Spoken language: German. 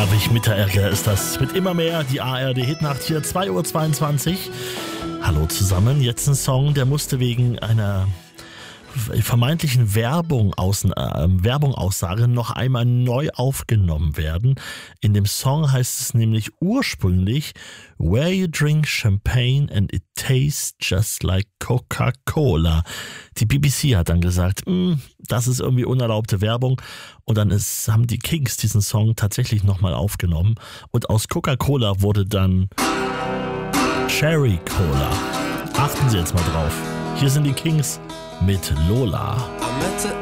Unglaublich Mittelalter ist das. Mit immer mehr die ARD-Hitnacht hier, 2:22 Uhr. Hallo zusammen, jetzt ein Song, der musste wegen einer vermeintlichen Werbungaussage noch einmal neu aufgenommen werden. In dem Song heißt es nämlich ursprünglich Where you drink champagne and it tastes just like Coca-Cola. Die BBC hat dann gesagt, das ist irgendwie unerlaubte Werbung, und dann haben die Kings diesen Song tatsächlich nochmal aufgenommen und aus Coca-Cola wurde dann Cherry Cola. Achten Sie jetzt mal drauf. Hier sind die Kings mit Lola.